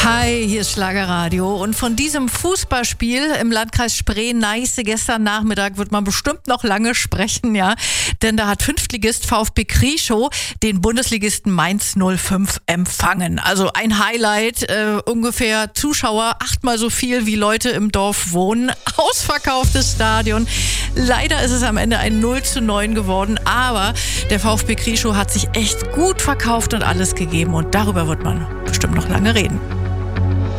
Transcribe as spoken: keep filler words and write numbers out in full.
Hi, hier ist Schlagerradio und von diesem Fußballspiel im Landkreis Spree-Neiße gestern Nachmittag wird man bestimmt noch lange sprechen, ja, denn da hat Fünftligist VfB Krieschow den Bundesligisten Mainz null fünf empfangen. Also ein Highlight, äh, ungefähr Zuschauer, achtmal so viel wie Leute im Dorf wohnen, ausverkauftes Stadion. Leider ist es am Ende ein null zu neun geworden, aber der VfB Krieschow hat sich echt gut verkauft und alles gegeben und darüber wird man bestimmt noch lange reden.